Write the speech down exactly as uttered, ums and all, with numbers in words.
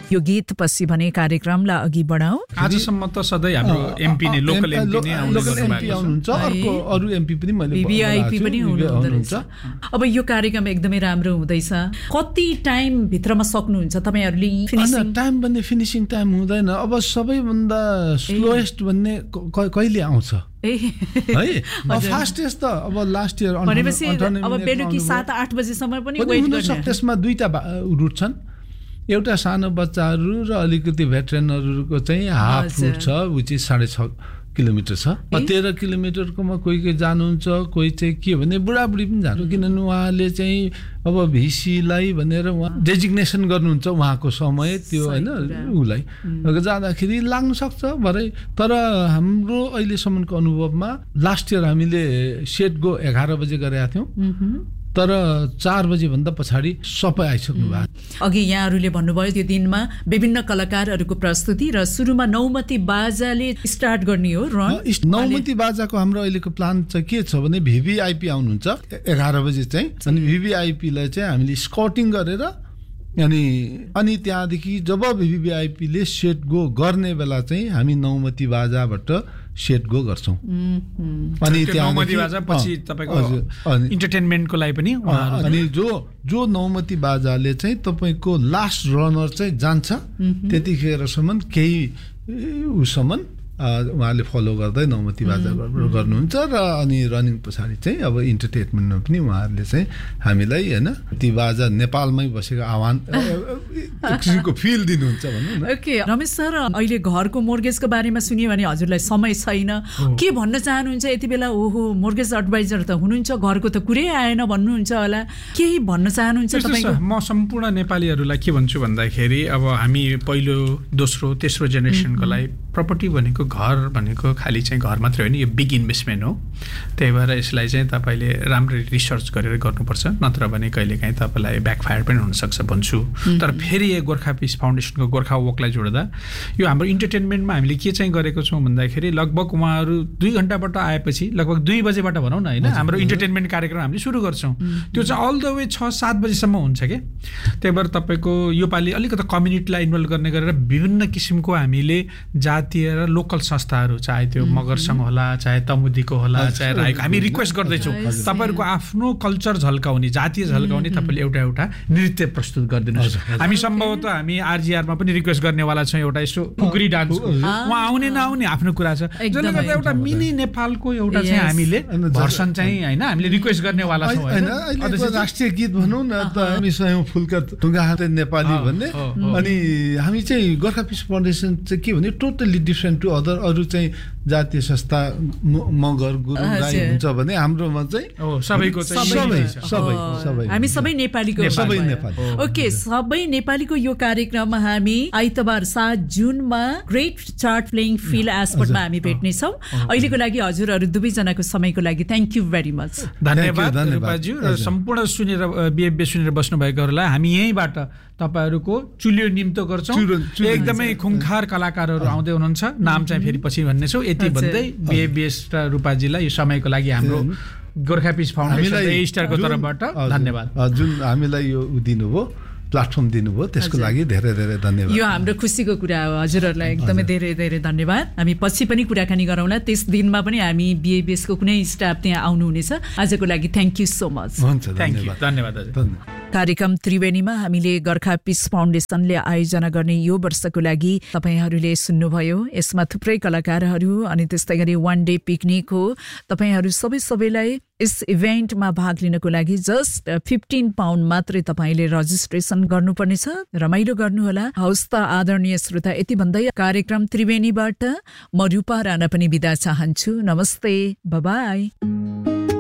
यो गीत पछि भने कार्यक्रमलाई अघि बढाऊ। आजसम्म त सधैँ हाम्रो एमपी नै लोकल एमपी नै आउनुहुन्छ, अर्को अरु एमपी पनि मैले भिभिआइपी पनि हुनुहुन्छ। अब यो कार्यक्रम एकदमै राम्रो हुँदैछ, कति टाइम भित्रमा सक्नुहुन्छ तपाईहरुले फिनिशिङ? टाइम भन्ने फिनिशिङ टाइम हुँदैन। अब सबैभन्दा स्लोएस्ट भन्ने कहिले आउँछ है? फास्टेस्ट त अब लास्ट इयर भनेपछि अब बेलुकी सात आठ बजेसम्म पनि वेट गर्न। त्यसमा दुईटा रुट छन्, एउटा सानो बच्चाहरू र अलिकति भेटरेनहरूको चाहिँ हाफ रुट छ, विच इज साढे छ किलोमिटर छ। तेह्र किलोमिटरकोमा कोही कोही जानुहुन्छ, कोही चाहिँ के भने बुढाबुढी पनि जानु, किनभने उहाँले चाहिँ अब भिसीलाई भनेर उहाँ डेजिग्नेसन गर्नुहुन्छ उहाँको समय त्यो होइन उसलाई जाँदाखेरि लाग्न सक्छ भरे। तर हाम्रो अहिलेसम्मको अनुभवमा लास्ट इयर हामीले सेट गो एघार बजे गरेका थियौँ, तर चार बजे भन्दा पछाडि सबै आइसक्नु भएको। अघि यहाँहरूले भन्नुभयो त्यो दिनमा विभिन्न कलाकारहरूको प्रस्तुति र सुरुमा नौमती बाजाले स्टार्ट गर्ने हो र नौमती बाजाको हाम्रो अहिलेको प्लान चाहिँ के छ भने भिभिआइपी आउनुहुन्छ एघार बजे चाहिँ, अनि भिभिआइपीलाई चाहिँ हामीले स्काउटिङ गरेर अनि अनि त्यहाँदेखि जब भिभिआइपीले सेट गो गर्ने बेला चाहिँ हामी नौमती बाजाबाट सेट गो गर्छौं। अनि नौमती बाजा पछि तपाईको इन्टरटेनमेन्टको लागि पनि अनि जो जो नौमती बाजाले चाहिँ तपाईको लास्ट रनर चाहिँ जान्छ त्यतिखेरसम्म केही उसम्म उहाँले फलो गर्दै नौमती बाजा गर्नुहुन्छ र अनि रनिङ पछाडि चाहिँ अब इन्टरटेनमेन्टमा पनि उहाँहरूले चाहिँ हामीलाई हैन ती बाजा नेपालमै बसेको आह्वान किसिमको फिल दिनुहुन्छ भन्नु न। ओके रमेश सर, अहिले घरको मोर्गेजको बारेमा सुनियो भने हजुरलाई समय छैन, के भन्न चाहनुहुन्छ यति बेला? ओहो मोर्गेज एडभाइजर त हुनुहुन्छ, घरको त कुरै आएन भन्नुहुन्छ होला, केही भन्न चाहनुहुन्छ तपाईको? म सम्पूर्ण नेपालीहरूलाई के भन्छु भन्दाखेरि अब हामी पहिलो दोस्रो तेस्रो जेनेरेसनको लागि प्रपर्टी भनेको घर भनेको खाली चाहिँ घर मात्रै होइन, यो बिग इन्भेस्टमेन्ट हो। त्यही भएर यसलाई चाहिँ तपाईँले राम्ररी रिसर्च गरेर गर्नुपर्छ, नत्र भने कहिलेकाहीँ तपाईँलाई ब्याकफायर पनि हुनसक्छ भन्छु। तर फेरि यो गोर्खा पिस फाउन्डेसनको गोर्खा वकलाई जोड्दा यो हाम्रो इन्टरटेनमेन्टमा हामीले के चाहिँ गरेको छौँ भन्दाखेरि लगभग उहाँहरू दुई घन्टाबाट आएपछि लगभग दुई बजेबाट भनौँ न होइन हाम्रो इन्टरटेनमेन्ट कार्यक्रम हामीले सुरु गर्छौँ। त्यो चाहिँ अल द वे छ सात बजीसम्म हुन्छ कि। त्यही भएर तपाईँको योपालि अलिकति कम्युनिटीलाई इन्भल्भ गर्ने गरेर विभिन्न किसिमको हामीले जातीय र लोकल संस्थाहरू, चाहे त्यो मगर सङ्घ होला, चाहे तमुदीको होला, चाहे राईको, हामी रिक्वेस्ट गर्दैछौँ तपाईँहरूको आफ्नो कल्चर झल्काउने, जातीय झल्काउने तपाईँले एउटा एउटा नृत्य प्रस्तुत गरिदिनुहोस्। हामी सम्भवतः हामी आरजिआरमा पनि रिक्वेस्ट गर्नेवाला छौँ एउटा यसो खुकुरी डान्स, उहाँ आउने नआउने आफ्नो कुरा छ, जसले गर्दा एउटा मिनी नेपालको एउटा चाहिँ हामीले भर्सन चाहिँ होइन हामीले रिक्वेस्ट गर्नेवाला छौँ। राष्ट्रिय गीत भनौँ न त हामी स्वयं फुलका ढुङ्गा हाते नेपाली भन्ने, अनि हामी चाहिँ गोर्खा पिस फाउन्डेसन चाहिँ के भने टोटल्ली डिफ्रेन्ट टु अदर अरू चाहिँ जातीय संस्था मगर गुरुङ राई हुन्छ भने हाम्रोमा चाहिँ सबैको सबै सबै सबै हामी सबै नेपालीको सबै नेपाली। ओके, सबै नेपालीको यो कार्यक्रममा हामी आइतबार सात जुनमा ग्रेट चार्ट प्लेइङ फिल्ड एस्पोर्टमा हामी भेट्नेछौँ। अहिलेको लागि हजुरहरू दुवैजनाको समयको लागि थ्याङ्क यू भेरी मच। धन्यवाद रूपाज्यू र सम्पूर्ण सुनेर बिएबी सुनेर बस्नुभएकोहरूलाई हामी यहीँबाट तपाईहरूको चुलियो निम्तो गर्छौँ। एकदमै खुङखार कलाकारहरू आउँदै हुनुहुन्छ, नाम चाहिँ फेरि पछि भन्नेछौँ। यति भन्दै बिएबीएस र रूपाजीलाई यो समयको लागि हाम्रो गोर्खा पिस फाउन्डेसन स्टारको तर्फबाट धन्यवाद। जुन हामीलाई यो दिनुभयो, प्लेटफर्म दिनुभयो, त्यसको लागि धेरै धेरै धन्यवाद। यो हाम्रो खुसीको कुरा हो, हजुरहरूलाई एकदमै धेरै धेरै धन्यवाद। हामी पछि पनि कुराकानी गरौँला, त्यस दिनमा पनि हामी बिएबीएसको कुनै स्टाफ त्यहाँ आउनुहुनेछ। आजको लागि थ्याङ्क यू सो मच। धन्यवाद धन्यवाद। कार्यक्रम त्रिवेणीमा हामीले गोर्खा पिस फाउन्डेसनले आयोजना गर्ने यो वर्षको लागि तपाईहरूले सुन्नुभयो। यसमा थुप्रै कलाकारहरू अनि त्यस्तै गरी वान डे पिकनिक हो। तपाईहरू सबै सबैलाई यस इभेन्टमा भाग लिनको लागि जस्ट फिफ्टिन पाउन्ड मात्रै तपाईँले रजिस्ट्रेसन गर्नुपर्नेछ। रमाइलो गर्नुहोला। हवस् त आदरणीय श्रोता, यति भन्दै कार्यक्रम त्रिवेणीबाट म रूपा राणा पनि बिदा चाहन्छु। नमस्ते, बाय बाय।